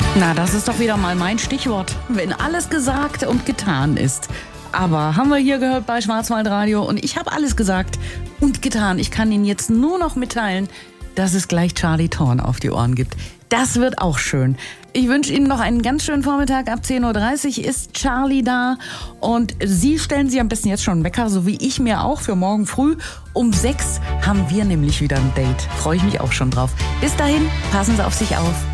Na, das ist doch wieder mal mein Stichwort, wenn alles gesagt und getan ist. Aber haben wir hier gehört bei Schwarzwaldradio und ich habe alles gesagt und getan. Ich kann Ihnen jetzt nur noch mitteilen, dass es gleich Charlie Thorn auf die Ohren gibt. Das wird auch schön. Ich wünsche Ihnen noch einen ganz schönen Vormittag. Ab 10.30 Uhr ist Charlie da und Sie stellen sich am besten jetzt schon einen Wecker, so wie ich mir auch für morgen früh. Um 6 haben wir nämlich wieder ein Date. Freue ich mich auch schon drauf. Bis dahin, passen Sie auf sich auf.